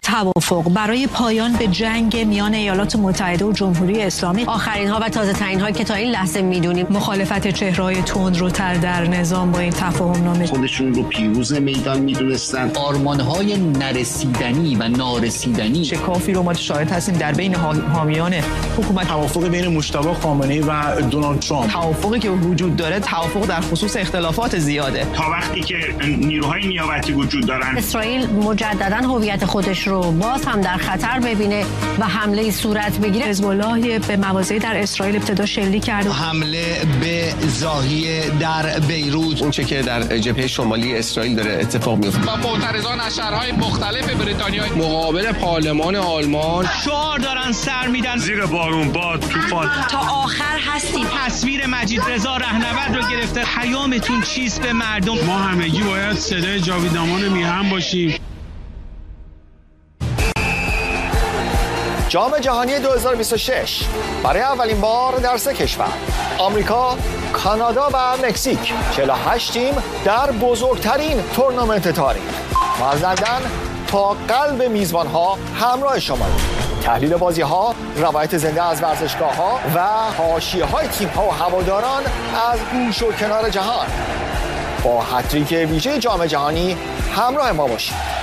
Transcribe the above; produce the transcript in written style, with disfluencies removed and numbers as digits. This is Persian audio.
توافق برای پایان به جنگ میان ایالات متحده و جمهوری اسلامی. آخرین ها و تازه ترین هایی که تا این لحظه میدونیم. مخالفت چهره‌های تندروتر در نظام با این تفاهم نامه. خودشون رو پیروز میدان میدونستن. آرمان‌های نرسیدنی و نارسیدنی. شکافی رو ما شاهد هستیم در بین حامیان حکومت. توافق بین مجتبی خامنه‌ای و دونالد ترامپ. توافقی که وجود داره توافق در خصوص اختلافات زیاده. تا وقتی که نیروهای نیابتی وجود دارن، اسرائیل مجددا هویت خودش رو باز هم در خطر ببینه و حمله صورت بگیره. حزب الله به مواضعی در اسرائیل ابتدا شلیک کرد. حمله به زاهیه در بیروت، اونچه که در جبهه شمالی اسرائیل داره اتفاق میفته. و معترضان از شهرهای مختلف بریتانیا مقابل پارلمان آلمان شعار دارن سر میدن. زیر بارون، باد، طوفان تا آخر هستیم. تصویر مجید رضا رهنورد رو گرفته. پیامتون چیست به مردم؟ ما همگی باید صدای جاویدامان میهن باشیم. جام جهانی 2026 برای اولین بار در 3 کشور، آمریکا، کانادا و مکزیک، 48 تیم در بزرگترین تورنمنت تاریخ. ما از لندن تا قلب میزبانها همراه شما. تحلیل بازی‌ها، روایت زنده از ورزشگاه‌ها و حاشیه‌های تیم‌ها و هواداران از گوش و کنار جهان. با هتریک ویژه جام جهانی همراه ما باشید.